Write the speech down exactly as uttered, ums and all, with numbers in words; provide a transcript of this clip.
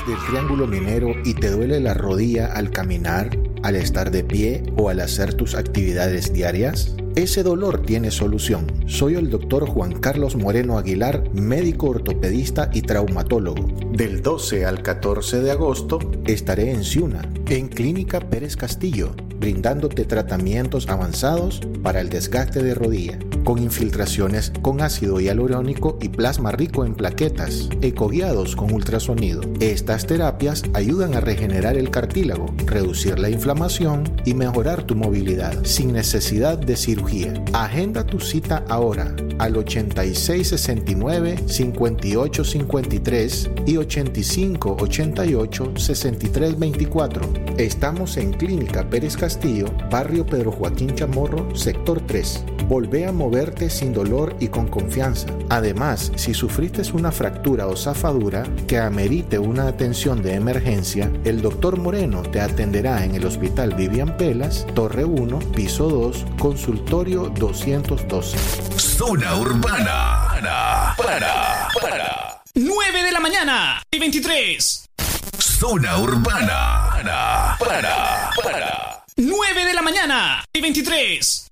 ¿Sufres del triángulo minero y te duele la rodilla al caminar, al estar de pie o al hacer tus actividades diarias? Ese dolor tiene solución. Soy el doctor Juan Carlos Moreno Aguilar, médico ortopedista y traumatólogo. Del doce al catorce de agosto estaré en Ciuna, en Clínica Pérez Castillo, brindándote tratamientos avanzados para el desgaste de rodilla, con infiltraciones con ácido hialurónico y plasma rico en plaquetas, ecoguiados con ultrasonido. Estas terapias ayudan a regenerar el cartílago, reducir la inflamación y mejorar tu movilidad, sin necesidad de cirugía. Agenda tu cita ahora al ochenta y seis sesenta y nueve cincuenta y ocho cincuenta y tres y ochenta y cinco ochenta y ocho sesenta y tres veinticuatro. Estamos en Clínica Pérez Castillo, barrio Pedro Joaquín Chamorro, sector tres. Volvé a moverte sin dolor y con confianza. Además, si sufriste una fractura o zafadura que amerite una atención de emergencia, el doctor Moreno te atenderá en el Hospital Vivian Pelas, Torre uno, piso dos, consultorio doscientos doce. Zona Urbana. Para, para, para. nueve de la mañana y veintitrés. Zona Urbana. Para, para, para. nueve de la mañana y veintitrés.